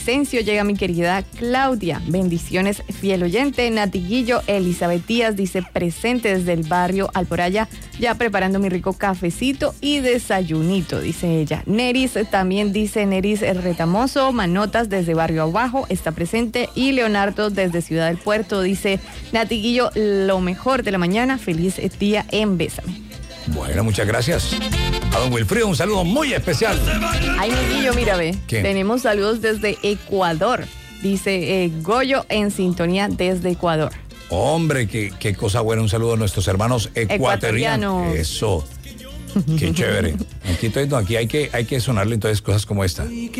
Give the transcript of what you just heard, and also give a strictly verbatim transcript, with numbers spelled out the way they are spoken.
Villavicencio llega mi querida Claudia. Bendiciones, fiel oyente. Natiguillo, Elizabeth Díaz dice presente desde el barrio Alporaya, ya preparando mi rico cafecito y desayunito, dice ella. Neris también dice, Neris Retamoso, Manotas desde Barrio Abajo, está presente. Y Leonardo desde Ciudad del Puerto dice, Natiguillo, lo mejor de la mañana, feliz día en Bésame. Bueno, muchas gracias. A don Wilfrido, un saludo muy especial. Ay, mi Guillo, mira, ve. ¿Qué? Tenemos saludos desde Ecuador. Dice eh, Goyo en sintonía desde Ecuador. Hombre, qué, qué cosa buena. Un saludo a nuestros hermanos ecuatorianos. Ecuatorianos. Eso. Qué chévere. Aquí, aquí hay que, hay que sonarle entonces cosas como esta.